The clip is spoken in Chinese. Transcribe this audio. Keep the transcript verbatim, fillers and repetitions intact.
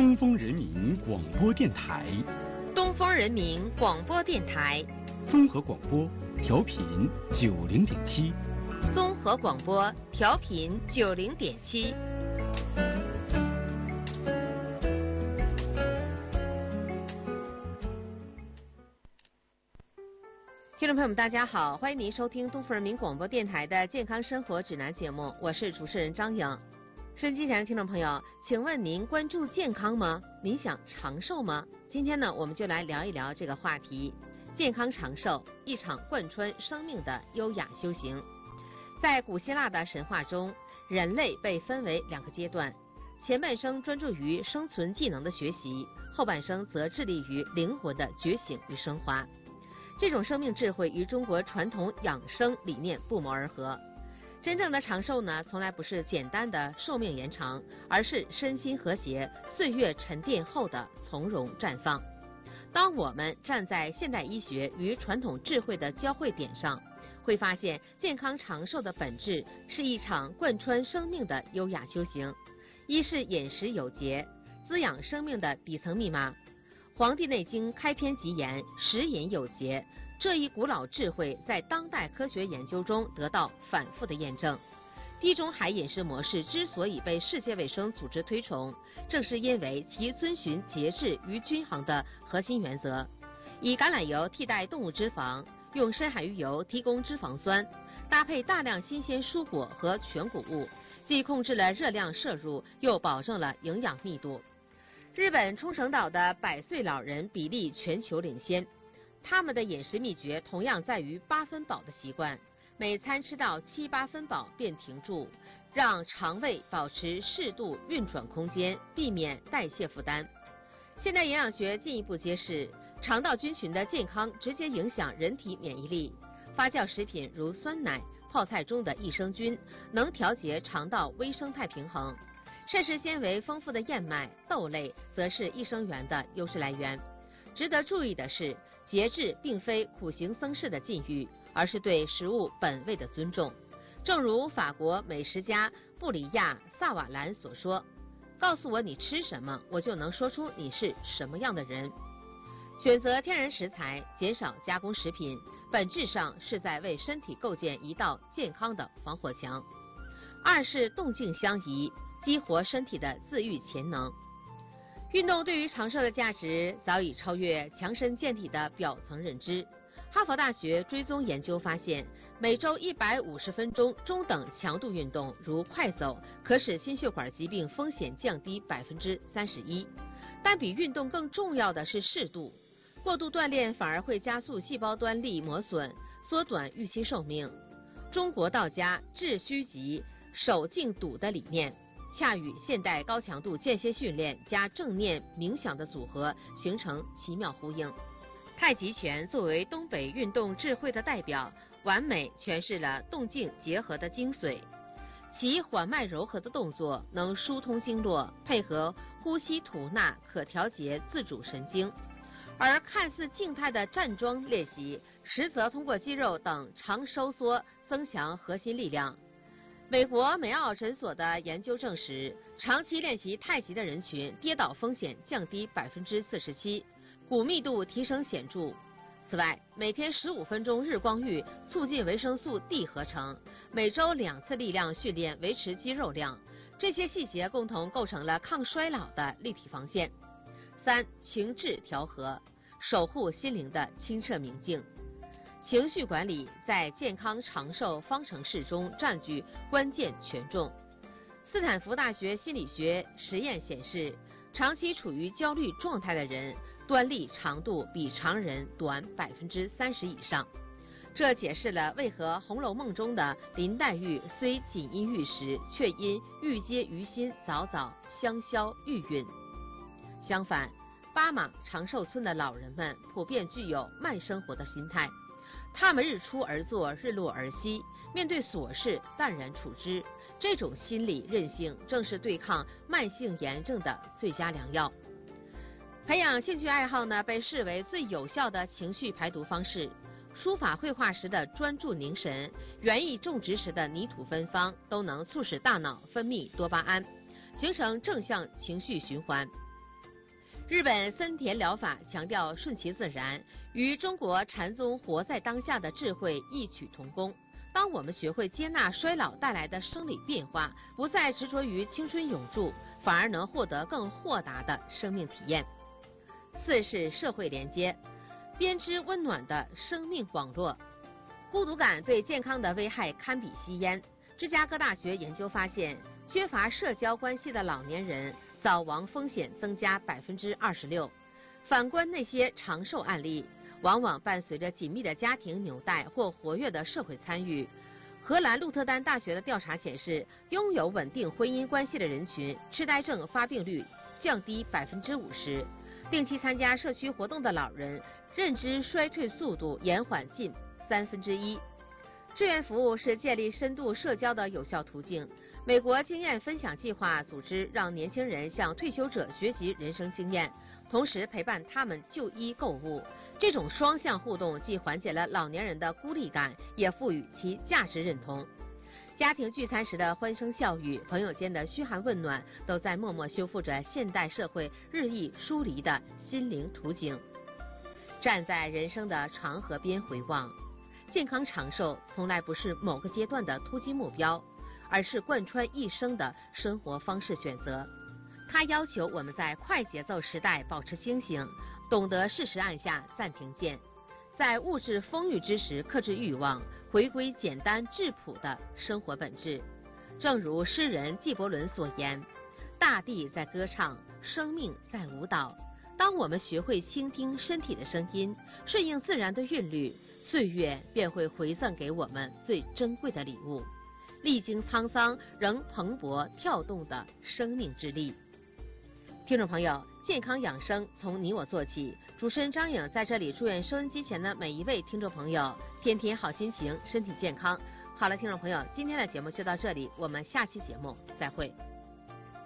东风人民广播电台， 东风人民广播电台， 综合广播，调频九零点七， 综合广播调频九零点七。听众朋友们，大家好，欢迎您收听东风人民广播电台的健康生活指南节目，我是主持人张颖。收音机前的听众朋友，请问您关注健康吗？您想长寿吗？今天呢，我们就来聊一聊这个话题：健康长寿，一场贯穿生命的优雅修行。在古希腊的神话中，人类被分为两个阶段，前半生专注于生存技能的学习，后半生则致力于灵魂的觉醒与升华。这种生命智慧与中国传统养生理念不谋而合。真正的长寿呢，从来不是简单的寿命延长，而是身心和谐、岁月沉淀后的从容绽放。当我们站在现代医学与传统智慧的交汇点上，会发现健康长寿的本质是一场贯穿生命的优雅修行。一是饮食有节，滋养生命的底层密码。《黄帝内经》开篇即言食饮有节，这一古老智慧在当代科学研究中得到反复的验证。地中海饮食模式之所以被世界卫生组织推崇，正是因为其遵循节制与均衡的核心原则。以橄榄油替代动物脂肪，用深海鱼油提供脂肪酸，搭配大量新鲜蔬果和全谷物，既控制了热量摄入，又保证了营养密度。日本冲绳岛的百岁老人比例全球领先，他们的饮食秘诀同样在于八分饱的习惯，每餐吃到七八分饱便停住，让肠胃保持适度运转空间，避免代谢负担。现代营养学进一步揭示，肠道菌群的健康直接影响人体免疫力。发酵食品如酸奶、泡菜中的益生菌能调节肠道微生态平衡。膳食纤维丰富的燕麦、豆类则是益生元的优势来源。值得注意的是，节制并非苦行僧式的禁欲，而是对食物本味的尊重。正如法国美食家布里亚·萨瓦兰所说：“告诉我你吃什么，我就能说出你是什么样的人。”选择天然食材，减少加工食品，本质上是在为身体构建一道健康的防火墙。二是动静相宜，激活身体的自愈潜能。运动对于长寿的价值早已超越强身健体的表层认知。哈佛大学追踪研究发现，每周一百五十分钟中等强度运动，如快走，可使心血管疾病风险降低百分之三十一。但比运动更重要的是适度，过度锻炼反而会加速细胞端粒磨损，缩短预期寿命。中国道家治虚极、守静笃的理念，恰与现代高强度间歇训练加正念冥想的组合形成奇妙呼应。太极拳作为东北运动智慧的代表，完美诠释了动静结合的精髓。其缓慢柔和的动作能疏通经络，配合呼吸吐纳可调节自主神经。而看似静态的站桩练习，实则通过肌肉等长收缩增强核心力量。美国美奥诊所的研究证实，长期练习太极的人群跌倒风险降低百分之四十七，骨密度提升显著。此外，每天十五分钟日光浴促进维生素 D 合成，每周两次力量训练维持肌肉量，这些细节共同构成了抗衰老的立体防线。三、情志调和，守护心灵的清澈明净。情绪管理在健康长寿方程式中占据关键权重。斯坦福大学心理学实验显示，长期处于焦虑状态的人，端粒长度比常人短百分之三十以上。这解释了为何《红楼梦》中的林黛玉虽锦衣玉食，却因玉阶于心，早早香消玉殒。相反，巴马长寿村的老人们普遍具有慢生活的心态。他们日出而作，日落而息，面对琐事淡然处之。这种心理韧性正是对抗慢性炎症的最佳良药。培养兴趣爱好呢，被视为最有效的情绪排毒方式。书法绘画时的专注凝神，园艺种植时的泥土芬芳，都能促使大脑分泌多巴胺，形成正向情绪循环。 日本森田疗法强调顺其自然，与中国禅宗活在当下的智慧异曲同工。当我们学会接纳衰老带来的生理变化，不再执着于青春永驻，反而能获得更豁达的生命体验。四是社会连接，编织温暖的生命网络。孤独感对健康的危害堪比吸烟。芝加哥大学研究发现，缺乏社交关系的老年人早亡风险增加百分之二十六。反观那些长寿案例，往往伴随着紧密的家庭纽带或活跃的社会参与。荷兰鹿特丹大学的调查显示，拥有稳定婚姻关系的人群，痴呆症发病率降低百分之五十。定期参加社区活动的老人，认知衰退速度延缓近三分之一。志愿服务是建立深度社交的有效途径。美国经验分享计划组织让年轻人向退休者学习人生经验，同时陪伴他们就医购物。这种双向互动既缓解了老年人的孤立感，也赋予其价值认同。家庭聚餐时的欢声笑语，朋友间的嘘寒问暖，都在默默修复着现代社会日益疏离的心灵图景。站在人生的长河边回望，健康长寿从来不是某个阶段的突击目标，而是贯穿一生的生活方式选择。它要求我们在快节奏时代保持清醒，懂得适时按下暂停键，在物质丰裕之时克制欲望，回归简单质朴的生活本质。正如诗人纪伯伦所言，大地在歌唱，生命在舞蹈。当我们学会倾听身体的声音，顺应自然的韵律，岁月便会回赠给我们最珍贵的礼物，历经沧桑仍蓬勃跳动的生命之力。听众朋友，健康养生从你我做起，主持人张颖在这里祝愿收音机前的每一位听众朋友天天好心情，身体健康。好了，听众朋友，今天的节目就到这里，我们下期节目再会。